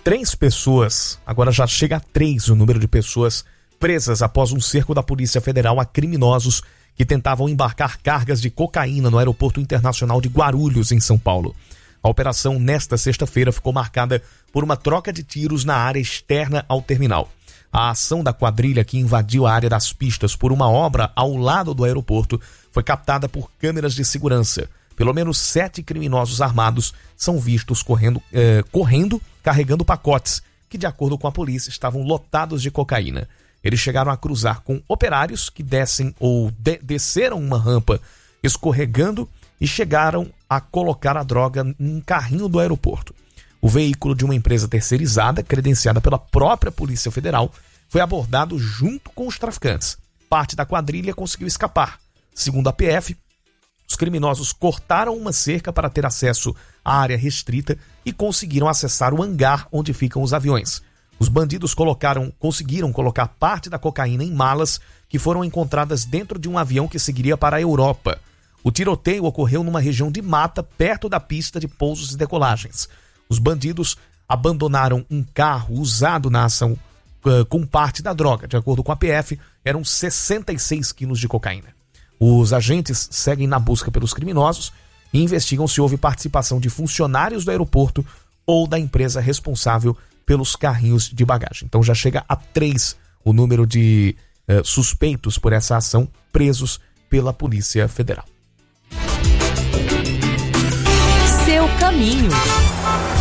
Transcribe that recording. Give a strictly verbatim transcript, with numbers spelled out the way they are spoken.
Três pessoas, agora já chega a três o número de pessoas presas após um cerco da Polícia Federal a criminosos que tentavam embarcar cargas de cocaína no Aeroporto Internacional de Guarulhos, em São Paulo. A operação nesta sexta-feira ficou marcada por uma troca de tiros na área externa ao terminal. A ação da quadrilha que invadiu a área das pistas por uma obra ao lado do aeroporto foi captada por câmeras de segurança. Pelo menos sete criminosos armados são vistos correndo, eh, correndo, carregando pacotes que, de acordo com a polícia, estavam lotados de cocaína. Eles chegaram a cruzar com operários que descem ou de- desceram uma rampa escorregando e chegaram a colocar a droga em um carrinho do aeroporto. O veículo de uma empresa terceirizada, credenciada pela própria Polícia Federal, foi abordado junto com os traficantes. Parte da quadrilha conseguiu escapar. Segundo a P F, os criminosos cortaram uma cerca para ter acesso à área restrita e conseguiram acessar o hangar onde ficam os aviões. Os bandidos colocaram, conseguiram colocar parte da cocaína em malas que foram encontradas dentro de um avião que seguiria para a Europa. O tiroteio ocorreu numa região de mata perto da pista de pousos e decolagens. Os bandidos abandonaram um carro usado na ação uh, com parte da droga. De acordo com a P F, eram sessenta e seis quilos de cocaína. Os agentes seguem na busca pelos criminosos e investigam se houve participação de funcionários do aeroporto ou da empresa responsável pelos carrinhos de bagagem. Então já chega a três o número de uh, suspeitos por essa ação presos pela Polícia Federal. Seu caminho.